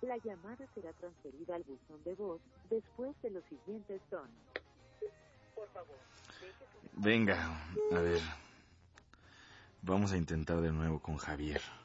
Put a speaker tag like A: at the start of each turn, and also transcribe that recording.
A: La llamada será transferida al buzón de voz después de los siguientes tonos. Por favor,
B: Venga, a ver. Vamos a intentar de nuevo con Javier.